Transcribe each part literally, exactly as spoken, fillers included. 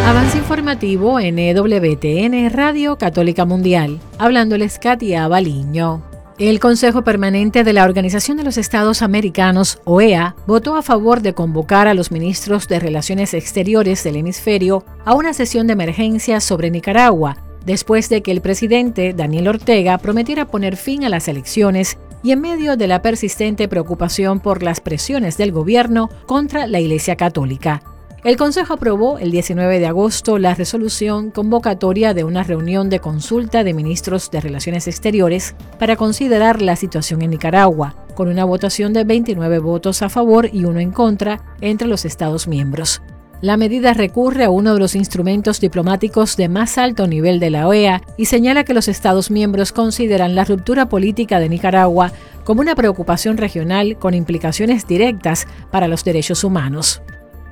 Avance informativo en E W T N Radio Católica Mundial. Hablándoles Katia Baliño. El Consejo Permanente de la Organización de los Estados Americanos, O E A, votó a favor de convocar a los ministros de Relaciones Exteriores del hemisferio a una sesión de emergencia sobre Nicaragua, después de que el presidente Daniel Ortega prometiera poner fin a las elecciones y en medio de la persistente preocupación por las presiones del gobierno contra la Iglesia Católica. El Consejo aprobó el diecinueve de agosto la resolución convocatoria de una reunión de consulta de ministros de Relaciones Exteriores para considerar la situación en Nicaragua, con una votación de veintinueve votos a favor y uno en contra entre los Estados miembros. La medida recurre a uno de los instrumentos diplomáticos de más alto nivel de la O E A y señala que los Estados miembros consideran la ruptura política de Nicaragua como una preocupación regional con implicaciones directas para los derechos humanos.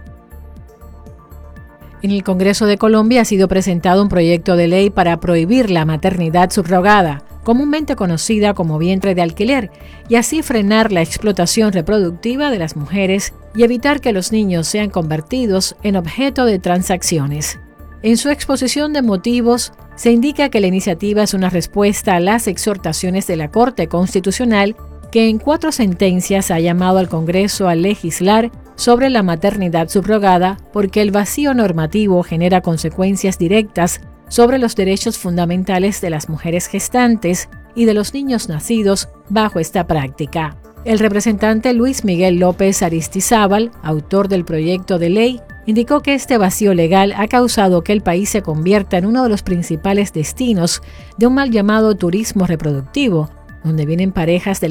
En el Congreso de Colombia ha sido presentado un proyecto de ley para prohibir la maternidad subrogada, comúnmente conocida como vientre de alquiler, y así frenar la explotación reproductiva de las mujeres y evitar que los niños sean convertidos en objeto de transacciones. En su exposición de motivos, se indica que la iniciativa es una respuesta a las exhortaciones de la Corte Constitucional, que en cuatro sentencias ha llamado al Congreso a legislar sobre la maternidad subrogada porque el vacío normativo genera consecuencias directas sobre los derechos fundamentales de las mujeres gestantes y de los niños nacidos bajo esta práctica. El representante Luis Miguel López Aristizábal, autor del proyecto de ley, indicó que este vacío legal ha causado que el país se convierta en uno de los principales destinos de un mal llamado turismo reproductivo, donde vienen parejas de